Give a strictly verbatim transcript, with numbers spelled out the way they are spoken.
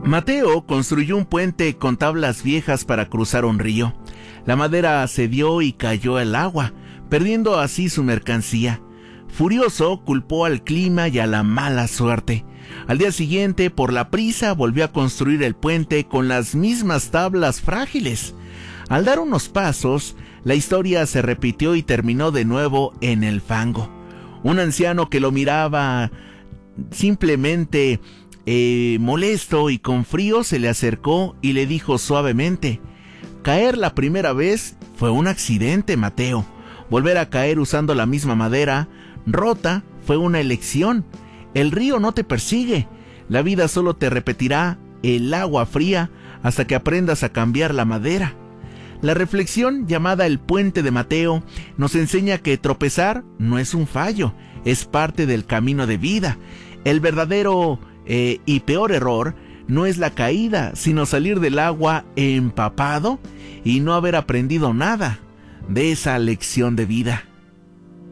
Mateo construyó un puente con tablas viejas para cruzar un río. La madera cedió y cayó al agua, perdiendo así su mercancía. Furioso, culpó al clima y a la mala suerte. Al día siguiente, por la prisa, volvió a construir el puente con las mismas tablas frágiles. Al dar unos pasos, la historia se repitió y terminó de nuevo en el fango. Un anciano que lo miraba simplemente eh, molesto y con frío se le acercó y le dijo suavemente: «Caer la primera vez fue un accidente, Mateo. Volver a caer usando la misma madera rota fue una elección. El río no te persigue. La vida solo te repetirá el agua fría hasta que aprendas a cambiar la madera». La reflexión, llamada el puente de Mateo, nos enseña que tropezar no es un fallo, es parte del camino de vida. El verdadero eh, y peor error no es la caída, sino salir del agua empapado y no haber aprendido nada de esa lección de vida.